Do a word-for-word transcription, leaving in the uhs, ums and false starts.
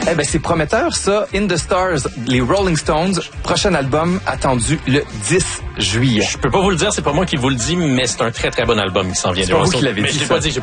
Eh ben c'est prometteur ça. In the Stars, les Rolling Stones, prochain album attendu le dix juillet. Je peux pas vous le dire, c'est pas moi qui vous le dis, mais c'est un très très bon album qui s'en vient. C'est pas vous qui l'avez mais dit, je l'ai ça. pas dit, j'ai